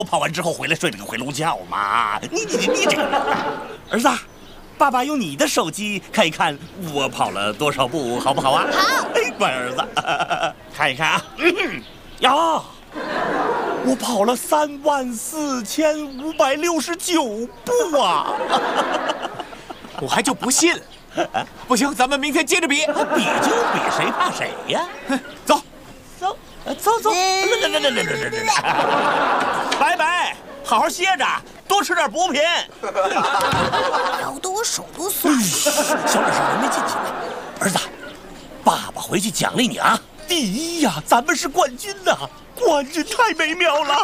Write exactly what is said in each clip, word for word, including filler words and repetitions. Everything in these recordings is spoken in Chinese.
我跑完之后回来睡了个回笼觉嘛。你你你这个儿子，爸爸用你的手机看一看我跑了多少步，好不好啊？ 好。 哎，乖儿子，看一看啊。嗯，呀。我跑了三万四千五百六十九步啊！ 我还就不信了。不行，咱们明天接着比。 比就比，谁怕谁呀？ 走， 走，走走。来来来来来来来！拜拜，好好歇着，多吃点补品。 咬得我手都酸了。 小点声，人没进去呢。儿子，爸爸回去奖励你啊！第一呀，咱们是冠军呐！冠军太美妙了。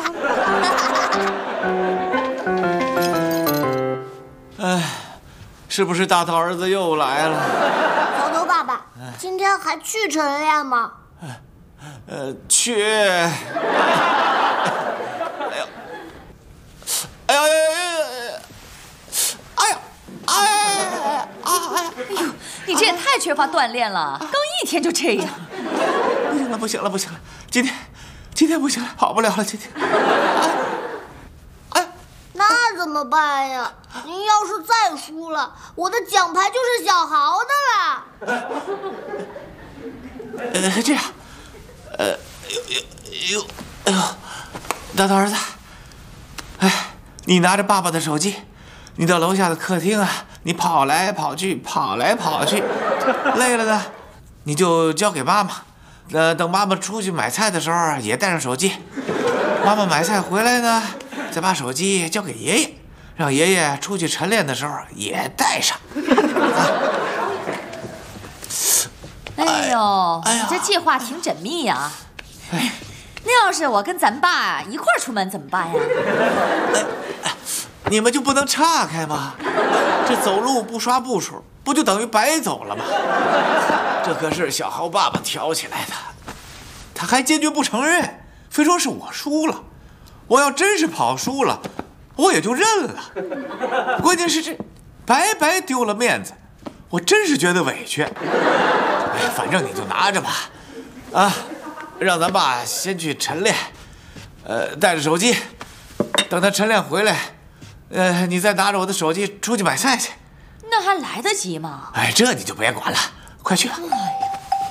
哎，是不是大头儿子又来了？ 头头爸爸，今天还去晨练吗？ 呃，去。哎呦，哎呦，哎呀，哎呀，哎呀！ 哎呦，你这也太缺乏锻炼了，刚一天就这样。 不行了，不行了，不行了，今天。今天不行了，跑不了了。今天， 哎，那怎么办呀？您要是再输了，我的奖牌就是小豪的了。 呃，这样，呃，呦呦呦，哎呦，大头儿子，哎，你拿着爸爸的手机，你到楼下的客厅啊，你跑来跑去，跑来跑去，累了呢，你就交给妈妈。呃，等妈妈出去买菜的时候也带上手机，妈妈买菜回来呢，再把手机交给爷爷，让爷爷出去晨练的时候也带上。 哎呦， 哎呀， 你这计划挺缜密呀。哎，那要是我跟咱爸一块儿出门怎么办呀？ 哎，你们就不能岔开吗？这走路不刷步数，不就等于白走了吗？这可是小豪爸爸挑起来的，他还坚决不承认，非说是我输了。我要真是跑输了，我也就认了。关键是这白白丢了面子，我真是觉得委屈。哎，反正你就拿着吧，啊，让咱爸先去晨练，呃，带着手机，等他晨练回来，呃，你再拿着我的手机出去买菜去。 那还来得及吗？ 哎，这你就别管了。快去吧！